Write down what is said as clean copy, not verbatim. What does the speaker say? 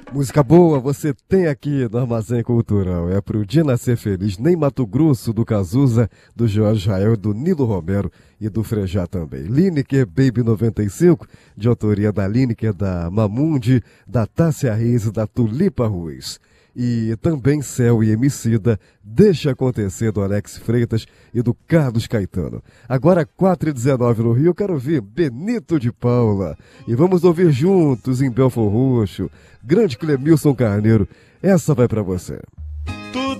Música boa você tem aqui no Armazém Cultural. É pro Dia Nascer Feliz, Nem Mato Grosso, do Cazuza, do Jorge Israel, do Nilo Romero e do Frejá também. Lineker Baby 95, de autoria da Lineker, da Mamundi, da Tássia Reis e da Tulipa Ruiz. E também Céu e Emicida, Deixa Acontecer, do Alex Freitas e do Carlos Caetano. Agora 4h19 no Rio, eu quero ouvir Benito de Paula. E vamos ouvir juntos em Belfor Roxo, Grande Clemilson Carneiro. Essa vai pra você.